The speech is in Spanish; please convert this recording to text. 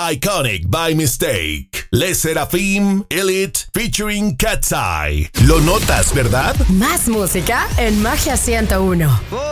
Iconic by Mistake. Les Seraphim Elite featuring Cat's Eye. Lo notas, ¿verdad? Más música en Magia 101.